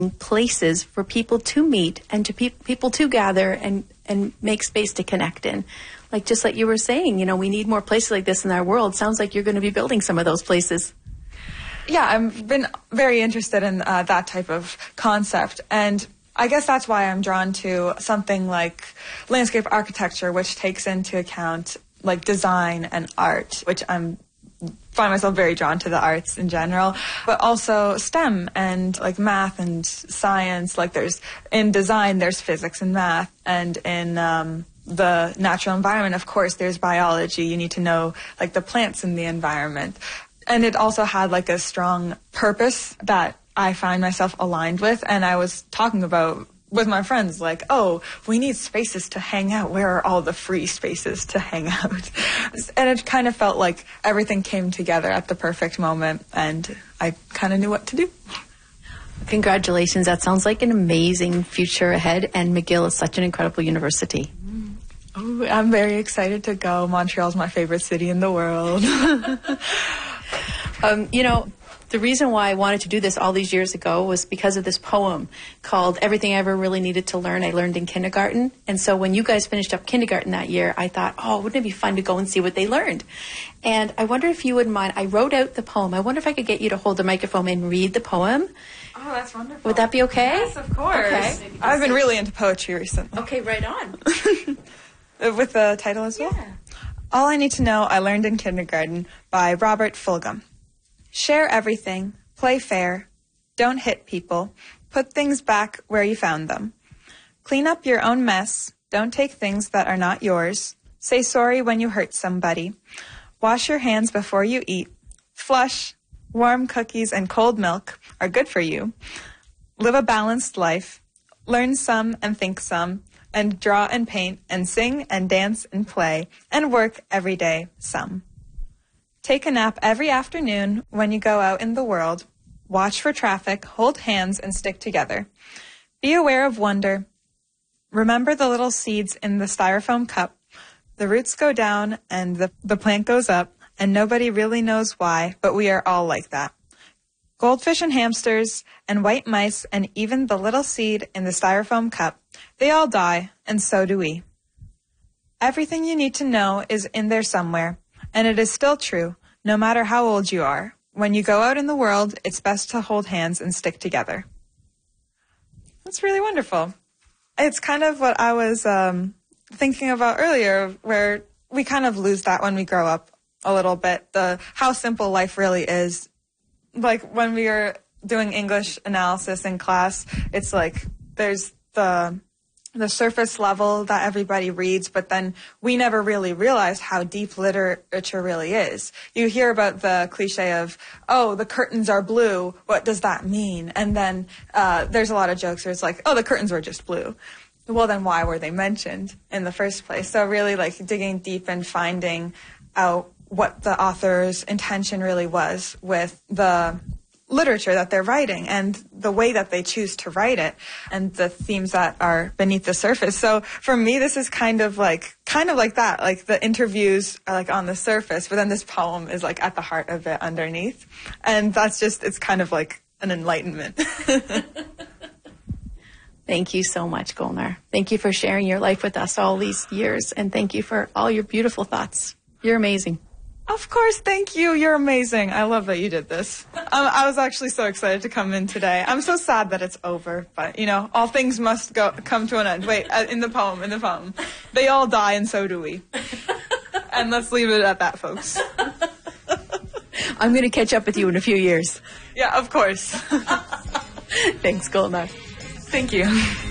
places for people to meet and to people to gather and make space to connect in. Like just like you were saying, we need more places like this in our world. Sounds like you're going to be building some of those places. Yeah, I've been very interested in that type of concept, and I guess that's why I'm drawn to something like landscape architecture, which takes into account like design and art, which find myself very drawn to the arts in general, but also STEM and like math and science. Like in design, there's physics and math, and in the natural environment, of course, there's biology. You need to know like the plants in the environment. And it also had like a strong purpose that I find myself aligned with. And I was talking about with my friends, like, oh, we need spaces to hang out. Where are all the free spaces to hang out? And it kind of felt like everything came together at the perfect moment, and I kind of knew what to do. Congratulations. That sounds like an amazing future ahead, and McGill is such an incredible university. Oh, I'm very excited to go. Montreal's my favorite city in the world. The reason why I wanted to do this all these years ago was because of this poem called Everything I Ever Really Needed to Learn, I Learned in Kindergarten. And so when you guys finished up kindergarten that year, I thought, wouldn't it be fun to go and see what they learned? And I wonder if you wouldn't mind. I wrote out the poem. I wonder if I could get you to hold the microphone and read the poem. Oh, that's wonderful. Would that be okay? Yes, of course. Okay. I've been really into poetry recently. Okay, right on. With the title as well? Yeah. All I Need to Know I Learned in Kindergarten by Robert Fulghum. Share everything, play fair, don't hit people, put things back where you found them. Clean up your own mess, don't take things that are not yours, say sorry when you hurt somebody, wash your hands before you eat, flush, warm cookies and cold milk are good for you, live a balanced life, learn some and think some, and draw and paint and sing and dance and play and work every day some. Take a nap every afternoon when you go out in the world. Watch for traffic, hold hands, and stick together. Be aware of wonder. Remember the little seeds in the styrofoam cup. The roots go down and the plant goes up, and nobody really knows why, but we are all like that. Goldfish and hamsters and white mice and even the little seed in the styrofoam cup, they all die, and so do we. Everything you need to know is in there somewhere. And it is still true, no matter how old you are. When you go out in the world, it's best to hold hands and stick together. That's really wonderful. It's kind of what I was thinking about earlier, where we kind of lose that when we grow up a little bit, how simple life really is. Like when we were doing English analysis in class, it's like there's the surface level that everybody reads, but then we never really realize how deep literature really is. You hear about the cliche of, oh, the curtains are blue, what does that mean? And then there's a lot of jokes where it's like, oh, the curtains were just blue. Well, then why were they mentioned in the first place? So really like digging deep and finding out what the author's intention really was with the literature that they're writing and the way that they choose to write it and the themes that are beneath the surface. So for me, this is kind of like that, like the interviews are like on the surface, but then this poem is like at the heart of it underneath. And it's kind of like an enlightenment. Thank you so much, Golnar. Thank you for sharing your life with us all these years. And thank you for all your beautiful thoughts. You're amazing. Of course, thank you. You're amazing. I love that you did this. I was actually so excited to come in today. I'm so sad that it's over, but all things must come to an end. Wait, in the poem, they all die and so do we. And let's leave it at that, folks. I'm going to catch up with you in a few years. Yeah, of course. Thanks, Golnar. Thank you.